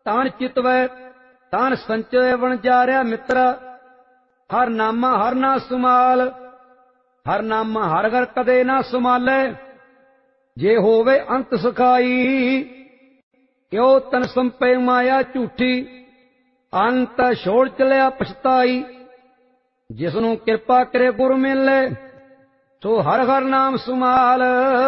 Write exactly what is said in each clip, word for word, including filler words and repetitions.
ਤਾਨ ਚਿਤਵੈ ਤਾਨ ਸੰਚੈ ਵਣਜਾਰਿਆ ਮਿੱਤਰਾ। ਹਰ ਨਾਮਾ ਹਰ ਨਾ ਸੁਮਾਲ, ਹਰ ਨਾਮਾ ਹਰ ਘਰ ਕਦੇ ਨਾ ਸੁਮਾਲੈ। ਜੇ ਹੋਵੇ ਅੰਤ ਸੁਖਾਈ, ਕਿਉ ਤਨ ਸੰਪੈ ਮਾਇਆ ਝੂਠੀ। ਅੰਤ ਛੋੜ ਚਲਿਆ ਪਛਤਾਈ, ਜਿਸਨੂੰ ਕਿਰਪਾ ਕਰੇ ਗੁਰ ਮਿਲੈ। ਸੋ ਹਰ ਹਰ ਨਾਮ ਸੁਮਾਲ,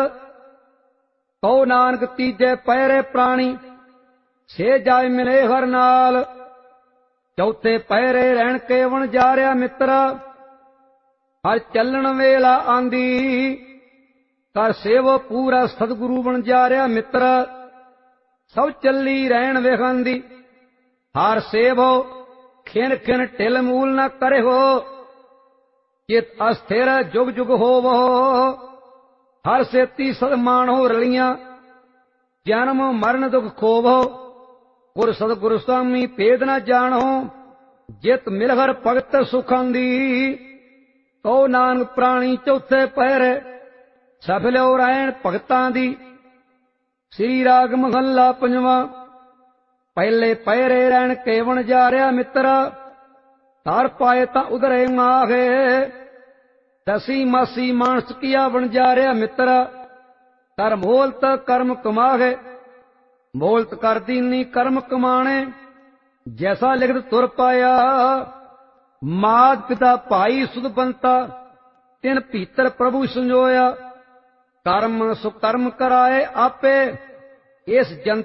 ਕਉ ਨਾਨਕ ਤੀਜੇ ਪਹਿਰੇ ਪ੍ਰਾਣੀ। ਸੇ ਜਾਇ ਮਿਲੇ ਹਰ ਨਾਲ, ਚੌਥੇ ਪਹਿਰੇ ਰਹਿਣ ਕੇ ਵਣਜਾਰਿਆ ਮਿੱਤਰਾ। ਹਰ ਚੱਲਣ ਵੇਲਾ ਆਂਦੀ, ਕਰ ਸੇਵੋ ਪੂਰਾ ਸਤਿਗੁਰੂ ਵਣਜਾਰਿਆ ਮਿੱਤਰਾ। ਸਭ ਚੱਲੀ ਰਹਿਣ ਵੇਖਾਂਦੀ, ਹਰ ਸੇਵੋ ਖਿਨ ਖਿਨ ਢਿਲ ਮੂਲ ਨਾ ਕਰਿਓ। ਚਿਤ ਅਸਥਿਰ ਜੁਗ ਜੁਗ ਹੋਵੋ, ਹਰ ਸੇਤੀ ਸਦਮਾਣੋ ਰਲੀਆਂ। ਜਨਮ ਮਰਨ ਦੁਖ ਖੋਵੋ, ਗੁਰ ਸਤਿਗੁਰ ਸੁਆਮੀ ਭੇਦ ਨਾ ਜਾਣੋ। ਜਿਤ ਮਿਲ ਹਰ ਭਗਤ ਸੁਖਾਂ ਦੀ, ਕਉ ਨਾਨਕ ਪ੍ਰਾਣੀ ਚੌਥੇ ਪਹਿਰੇ। ਸਫਲਿਓ ਰਹਿਣ ਭਗਤਾਂ ਦੀ। ਸ੍ਰੀ ਰਾਗ ਮਹੱਲਾ ਪੰਜਵਾਂ। ਪਹਿਲੇ ਪਹਿਰੇ ਰਹਿਣ ਕੇ ਵਣਜਾਰਿਆ ਮਿੱਤਰਾ। ਧਰ ਪਾਏ ਤਾਂ ਉਧਰੇ ਮਾਘੇ, ਦਸੀ ਮਾਸੀ ਮਾਨਸ ਕੀਆ ਵਣਜਾਰਿਆ ਮਿੱਤਰਾ। ਕਰ ਮੋਲਤ ਕਰਮ ਕਮਾਗੇ, ਮੋਲਤ ਕਰ ਦੀਨੀ ਕਰਮ ਕਮਾਣੇ। ਜੈਸਾ ਲਿਖਤ ਤੁਰ ਪਾਇਆ, ਮਾਤ ਪਿਤਾ ਭਾਈ ਸੁਧ ਬੰਤਾ। ਤਿਨ ਭੀਤਰ ਪ੍ਰਭੂ ਸੰਜੋਇਆ, ਕਰਮ ਸੁਕਰਮ ਕਰਾਏ ਆਪੇ। ਇਸ ਜਨ